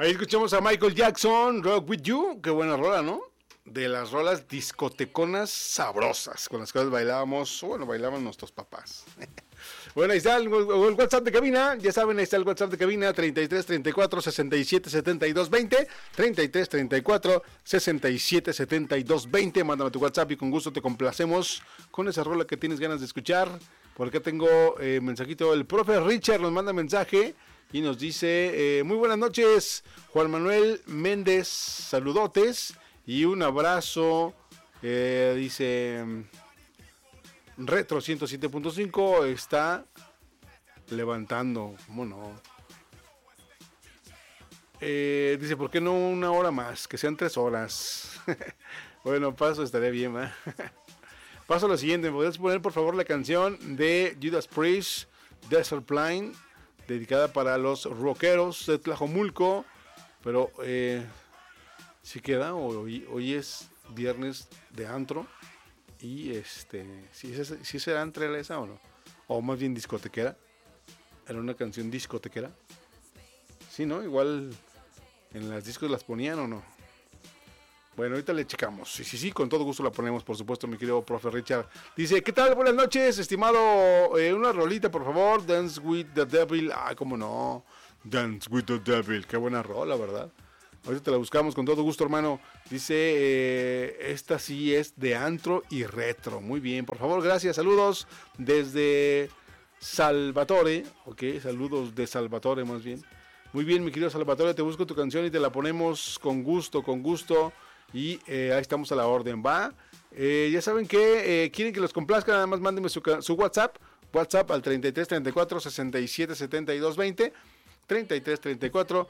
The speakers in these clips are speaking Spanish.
Ahí escuchamos a Michael Jackson, Rock With You. Qué buena rola, ¿no? De las rolas discoteconas sabrosas con las cuales bailábamos, bailaban nuestros papás. Bueno, ahí está el WhatsApp de cabina. Ya saben, ahí está el WhatsApp de cabina: 33 34 67 72 20. 33 34 67 72 20. Mándame tu WhatsApp y con gusto te complacemos con esa rola que tienes ganas de escuchar. Por acá tengo mensajito. El profe Richard nos manda mensaje y nos dice: muy buenas noches, Juan Manuel Méndez, saludotes y un abrazo. Dice: Retro 107.5 está levantando. ¿Cómo no? Dice: ¿por qué no una hora más? Que sean 3 horas. Bueno, paso, estaría bien, ¿eh? Paso a lo siguiente. ¿Me podrías poner por favor la canción de Judas Priest, Desert Plain, dedicada para los rockeros de Tlajomulco? Pero si queda, hoy es viernes de antro. Y si será entre esa o no, o más bien discotequera. Era una canción discotequera. Sí, ¿no? Igual en las discos las ponían o no. Bueno, ahorita le checamos. Sí, con todo gusto la ponemos, por supuesto, mi querido profe Richard. Dice: ¿qué tal? Buenas noches, estimado. Una rolita, por favor. Dance with the Devil. Cómo no. Dance with the Devil. Qué buena rola, ¿verdad? Ahorita te la buscamos con todo gusto, hermano. Dice: esta sí es de antro y retro. Muy bien, por favor, gracias. Saludos desde Salvatore. Ok, saludos de Salvatore más bien. Muy bien, mi querido Salvatore, te busco tu canción y te la ponemos con gusto. Y ahí estamos a la orden, ¿va? Ya saben que quieren que los complazca, nada más mándenme su WhatsApp. WhatsApp al 33 34 67 72 20. 33 34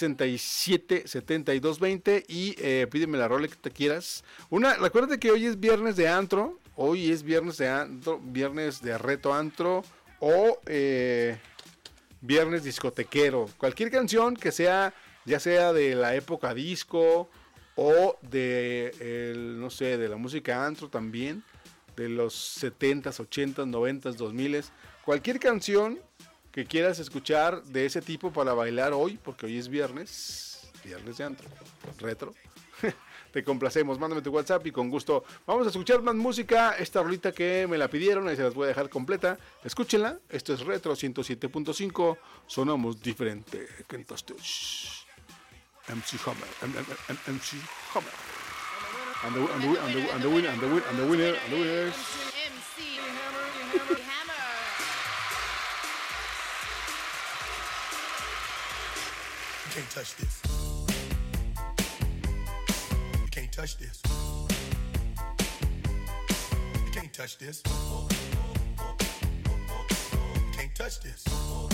67 72 20 y pídeme la rola que te quieras. Recuerda que hoy es viernes de antro. Hoy es viernes de reto antro o viernes discotequero. Cualquier canción que sea, ya sea de la época disco o de no sé, de la música antro también, de los 70s, 80s, 90s, 2000s, cualquier canción que quieras escuchar de ese tipo para bailar hoy, porque hoy es viernes de antro, retro. Te complacemos, mándame tu WhatsApp y con gusto vamos a escuchar más música. Esta rolita que me la pidieron, ahí se las voy a dejar completa. Escúchenla, esto es Retro 107.5, sonamos diferente. Kentostush, MC Hammer, MC Hammer. And the winner is MC Hammer. You can't touch this. You can't touch this. You can't touch this. You can't touch this.